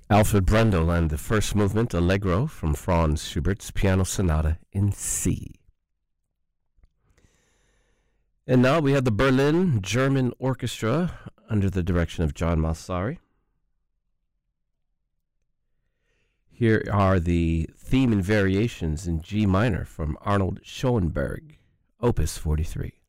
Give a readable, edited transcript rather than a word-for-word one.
Alfred Brendel and the first movement Allegro from Franz Schubert's Piano Sonata in C. And now we have the Berlin German Orchestra under the direction of John Massari. Here are the theme and variations in G minor from Arnold Schoenberg, Opus 43.